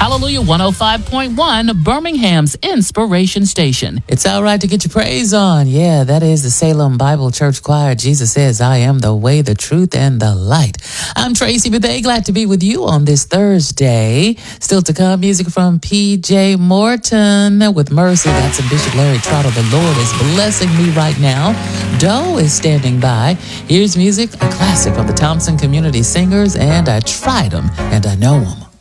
Hallelujah 105.1, Birmingham's Inspiration Station. It's all right to get your praise on. Yeah, that is the Salem Bible Church Choir. Jesus says, I am the way, the truth, and the light. I'm Tracy Bethea, glad to be with you on this Thursday. Still to come, music from P.J. Morton with Mercy. Got some Bishop Larry Trotter. The Lord is blessing me right now. Doe is standing by. Here's music, a classic from the Thompson Community Singers, and I tried them, and I know them.